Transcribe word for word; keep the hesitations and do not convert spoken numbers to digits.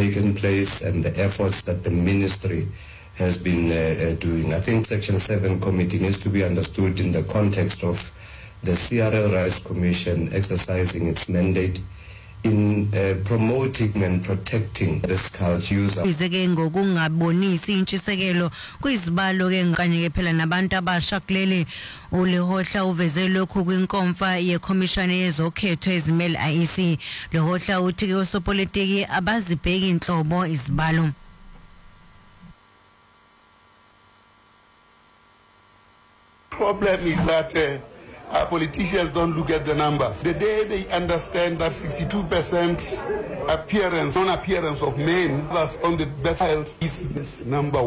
taken place and the efforts that the ministry has been uh, uh, doing. I think Section seven committee needs to be understood in the context of the C R L Rights Commission exercising its mandate in uh, promoting and protecting this culture user. Izeke ngokungabonisi intshisekelo kwizibalo ke kanye ke phela nabantu abashakulele uLehohla uveze lokhu kwinkonfa yeCommission yezokhetho ezimele I E C. Lehohla uthi ke osopolitiki abazibheki inhlobo izibalo. Problem is that uh, our politicians don't look at the numbers. The day they understand that sixty-two percent appearance, non-appearance of men, that's on the battlefield is this number